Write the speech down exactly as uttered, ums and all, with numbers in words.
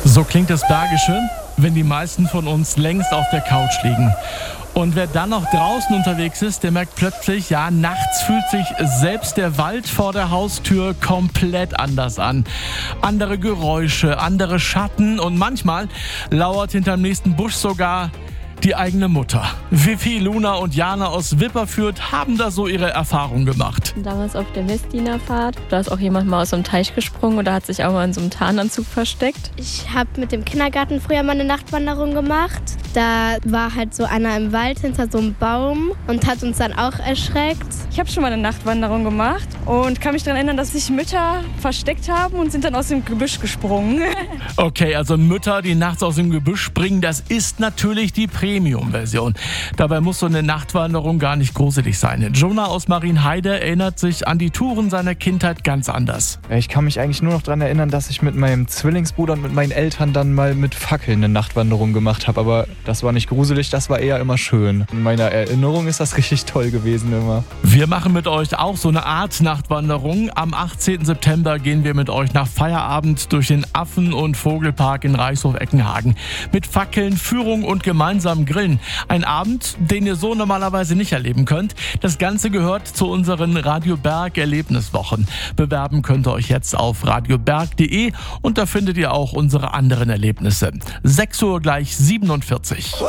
So klingt das Bergische, wenn die meisten von uns längst auf der Couch liegen. Und wer dann noch draußen unterwegs ist, der merkt plötzlich, ja, nachts fühlt sich selbst der Wald vor der Haustür komplett anders an. Andere Geräusche, andere Schatten und manchmal lauert hinterm nächsten Busch sogar die eigene Mutter. Vivi, Luna und Jana aus Wipperfürth haben da so ihre Erfahrungen gemacht. Damals auf der Messdienerfahrt, da ist auch jemand mal aus so einem Teich gesprungen oder hat sich auch mal in so einem Tarnanzug versteckt. Ich habe mit dem Kindergarten früher mal eine Nachtwanderung gemacht. Da war halt so einer im Wald hinter so einem Baum und hat uns dann auch erschreckt. Ich habe schon mal eine Nachtwanderung gemacht und kann mich daran erinnern, dass sich Mütter versteckt haben und sind dann aus dem Gebüsch gesprungen. Okay, also Mütter, die nachts aus dem Gebüsch springen, das ist natürlich die Premium-Version. Dabei muss so eine Nachtwanderung gar nicht gruselig sein. Jonah aus Marienheide erinnert sich an die Touren seiner Kindheit ganz anders. Ich kann mich eigentlich nur noch daran erinnern, dass ich mit meinem Zwillingsbruder und mit meinen Eltern dann mal mit Fackeln eine Nachtwanderung gemacht habe. Aber das war nicht gruselig, das war eher immer schön. In meiner Erinnerung ist das richtig toll gewesen immer. Wir machen mit euch auch so eine Art Nachtwanderung. Am achtzehnten September gehen wir mit euch nach Feierabend durch den Affen- und Vogelpark in Reichshof-Eckenhagen. Mit Fackeln, Führung und gemeinsamen Grillen. Ein Abend, den ihr so normalerweise nicht erleben könnt. Das Ganze gehört zu unseren Radio Berg Erlebniswochen. Bewerben könnt ihr euch jetzt auf radioberg punkt de und da findet ihr auch unsere anderen Erlebnisse. sechs Uhr gleich siebenundvierzig.